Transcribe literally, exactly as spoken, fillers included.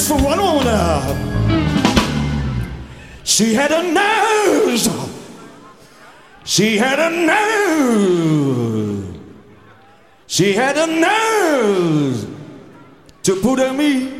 for one woman. She had a nose. She had a nose. She had a nose to put on me.